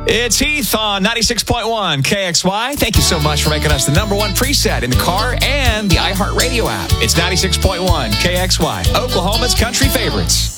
It's Heath on 96.1 KXY. Thank you so much for making us the number one preset in the car and the iHeartRadio app. It's 96.1 KXY, Oklahoma's country favorites.